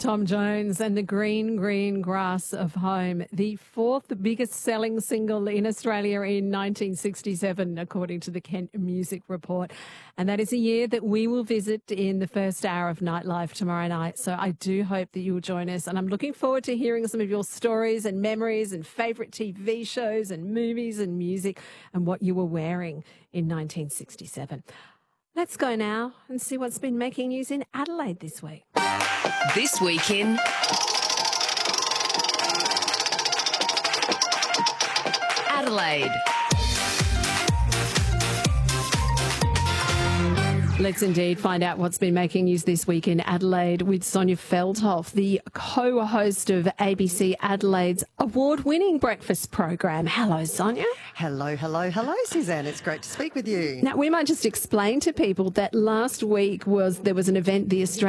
Tom Jones and the Green, Green Grass of Home, the fourth biggest selling single in Australia in 1967, according to the Kent Music Report. And that is a year that we will visit in the first hour of Nightlife tomorrow night. So I do hope that you will join us. And I'm looking forward to hearing some of your stories and memories and favourite TV shows and movies and music and what you were wearing in 1967. Let's go now and see what's been making news in Adelaide this week. This Week in Adelaide. Let's indeed find out what's been making news this week in Adelaide with Sonia Feldhoff, the co-host of ABC Adelaide's award-winning breakfast program. Hello, Sonia. Hello, Suzanne. It's great to speak with you. Now, we might just explain to people that last week there was an event, the Australian